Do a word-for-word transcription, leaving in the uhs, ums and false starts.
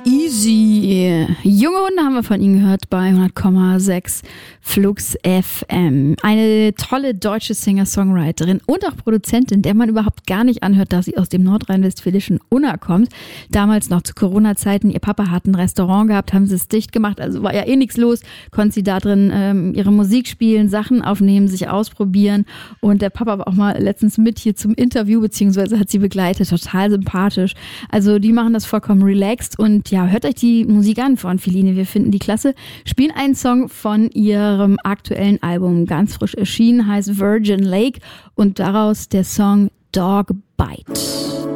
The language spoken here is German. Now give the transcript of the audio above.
Easy. Junge Hunde haben wir von Ihnen gehört bei hundert Komma sechs Flux F M. Eine tolle deutsche Singer-Songwriterin und auch Produzentin, der man überhaupt gar nicht anhört, dass sie aus dem nordrhein-westfälischen Unna kommt. Damals noch zu Corona-Zeiten. Ihr Papa hat ein Restaurant gehabt, haben sie es dicht gemacht, also war ja eh nichts los. Konnte sie da drin ähm, ihre Musik spielen, Sachen aufnehmen, sich ausprobieren. Und der Papa war auch mal letztens mit hier zum Interview, beziehungsweise hat sie begleitet. Total sympathisch. Also die machen das vollkommen relaxed und ja, hört euch die Musik an von Feline. Wir finden die klasse. Spielen einen Song von ihrem aktuellen Album, ganz frisch erschienen, heißt Virgin Lake und daraus der Song Dog Bite.